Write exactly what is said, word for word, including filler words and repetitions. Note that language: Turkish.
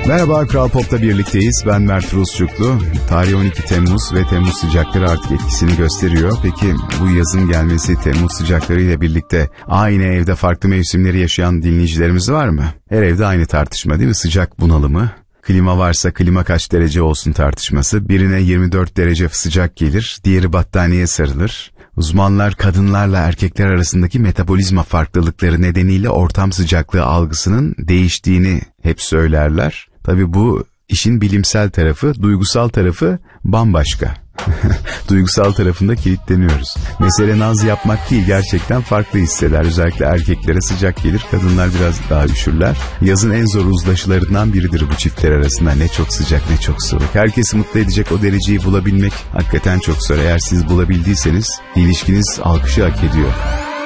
Merhaba, Kral Pop'ta birlikteyiz. Ben Mert Rusçuklu. Tarih on iki Temmuz ve Temmuz sıcakları artık etkisini gösteriyor. Peki bu yazın gelmesi Temmuz sıcaklarıyla birlikte aynı evde farklı mevsimleri yaşayan dinleyicilerimiz var mı? Her evde aynı tartışma değil mi? Sıcak bunalımı. Klima varsa klima kaç derece olsun tartışması. Birine yirmi dört derece sıcak gelir, diğeri battaniye sarılır. Uzmanlar kadınlarla erkekler arasındaki metabolizma farklılıkları nedeniyle ortam sıcaklığı algısının değiştiğini hep söylerler. Tabii bu işin bilimsel tarafı, duygusal tarafı bambaşka. Duygusal tarafında kilitleniyoruz. Mesele naz yapmak değil, gerçekten farklı hisseder. Özellikle erkeklere sıcak gelir, kadınlar biraz daha üşürler. Yazın en zor uzlaşılarından biridir bu çiftler arasında. Ne çok sıcak ne çok soğuk. Herkesi mutlu edecek o dereceyi bulabilmek hakikaten çok zor. Eğer siz bulabildiyseniz ilişkiniz alkışı hak ediyor.